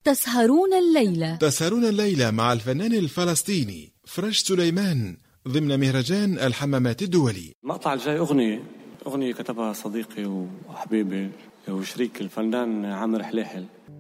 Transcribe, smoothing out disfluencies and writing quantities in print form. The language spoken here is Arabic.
تسهرون الليلة مع الفنان الفلسطيني فرج سليمان ضمن مهرجان الحمامات الدولي. المقطع الجاي أغنية كتبها صديقي وحبيبي وشريك الفنان عامر حليحل،